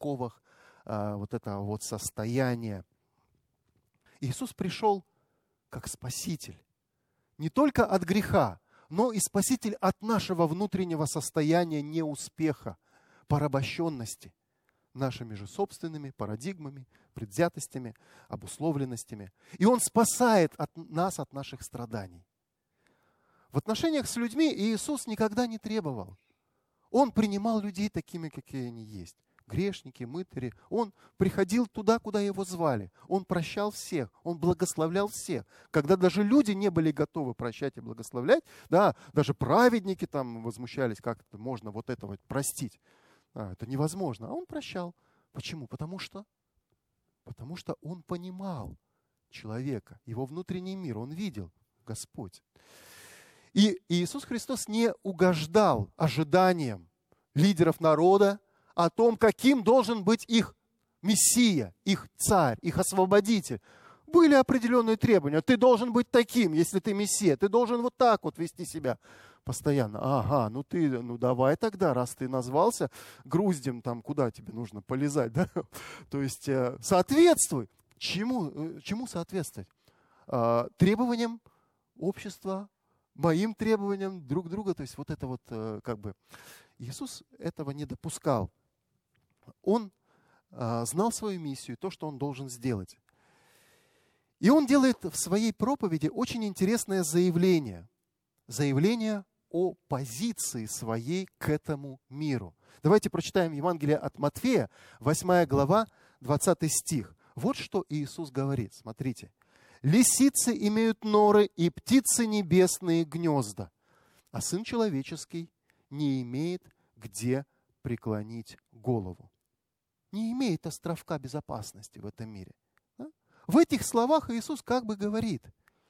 оковах вот этого вот состояния. Иисус пришел как Спаситель. Не только от греха, но и Спаситель от нашего внутреннего состояния неуспеха, порабощенности нашими же собственными парадигмами, предвзятостями, обусловленностями. И Он спасает нас от наших страданий. В отношениях с людьми Иисус никогда не требовал. Он принимал людей такими, какие они есть. Грешники, мытари. Он приходил туда, куда его звали. Он прощал всех. Он благословлял всех. Когда даже люди не были готовы прощать и благословлять, да, даже праведники там возмущались, как это можно вот это вот простить. Это невозможно. А он прощал. Почему? Потому что он понимал человека, его внутренний мир. Он видел Господь. И Иисус Христос не угождал ожиданиям лидеров народа о том, каким должен быть их Мессия, их царь, их освободитель. Были определенные требования. Ты должен быть таким, если ты Мессия. Ты должен вот так вот вести себя постоянно. Ага, ну давай тогда, раз ты назвался груздем, там куда тебе нужно полезать, да? То есть соответствуй. Чему соответствовать? Требованиям общества, моим требованиям друг друга. То есть вот это вот как бы Иисус этого не допускал. Он знал свою миссию, то, что он должен сделать. И он делает в своей проповеди очень интересное заявление. Заявление о позиции своей к этому миру. Давайте прочитаем Евангелие от Матфея, 8 глава, 20 стих. Вот что Иисус говорит. Смотрите. «Лисицы имеют норы, и птицы небесные гнезда, а Сын Человеческий не имеет где преклонить голову». Не имеет островка безопасности в этом мире. Да? В этих словах Иисус как бы говорит: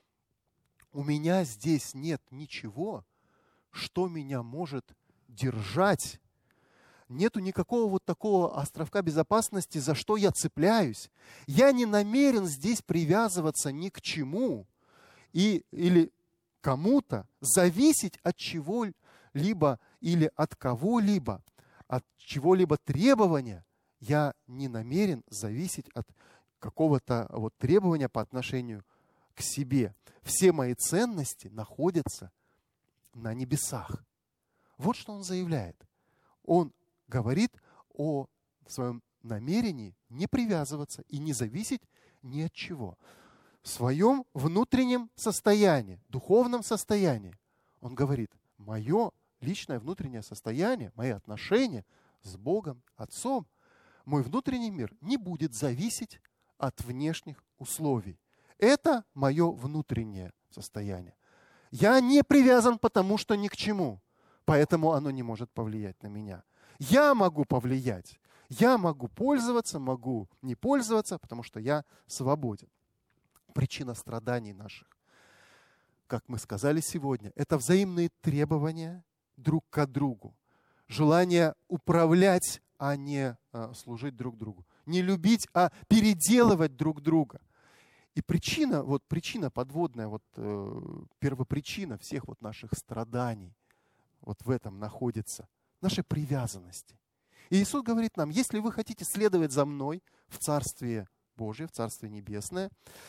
у меня здесь нет ничего, что меня может держать. Нету никакого вот такого островка безопасности, за что я цепляюсь. Я не намерен здесь привязываться ни к чему или кому-то, зависеть от чего-либо или от кого-либо, от чего-либо требования. Я не намерен зависеть от какого-то вот требования по отношению к себе. Все мои ценности находятся на небесах. Вот что он заявляет. Он говорит о своем намерении не привязываться и не зависеть ни от чего. В своем внутреннем состоянии, духовном состоянии, он говорит: мое личное внутреннее состояние, мои отношения с Богом, Отцом, мой внутренний мир не будет зависеть от внешних условий. Это мое внутреннее состояние. Я не привязан, потому что ни к чему, поэтому оно не может повлиять на меня. Я могу повлиять, я могу пользоваться, могу не пользоваться, потому что я свободен. Причина страданий наших, как мы сказали сегодня, это взаимные требования друг к другу, желание управлять, а не служить друг другу. Не любить, а переделывать друг друга. И причина подводная, первопричина всех вот наших страданий вот в этом находится. Нашей привязанности. И Иисус говорит нам: если вы хотите следовать за мной в Царствие Божие, в Царствие Небесное,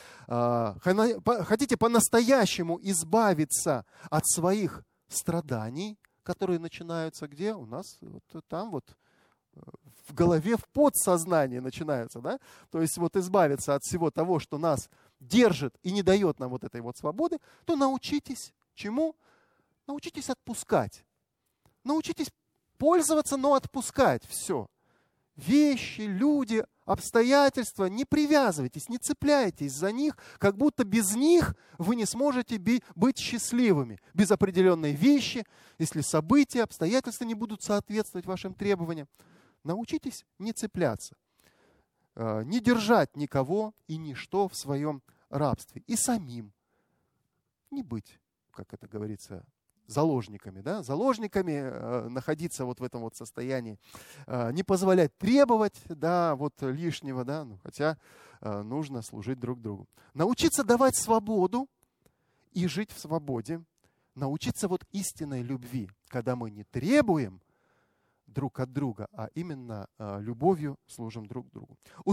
хотите по-настоящему избавиться от своих страданий, которые начинаются где? У нас вот там вот в голове, в подсознании начинаются, да? То есть вот избавиться от всего того, что нас держит и не дает нам вот этой вот свободы, то научитесь чему? Научитесь отпускать. Научитесь пользоваться, но отпускать все. Вещи, люди, обстоятельства. Не привязывайтесь, не цепляйтесь за них, как будто без них вы не сможете быть счастливыми. Без определенной вещи, если события, обстоятельства не будут соответствовать вашим требованиям. Научитесь не цепляться, не держать никого и ничто в своем рабстве. И самим не быть, как это говорится, заложниками, да? Заложниками находиться вот в этом вот состоянии, не позволять требовать, да, вот лишнего, да, хотя нужно служить друг другу. Научиться давать свободу и жить в свободе, научиться вот истинной любви, когда мы не требуем, друг от друга, а именно любовью служим друг другу.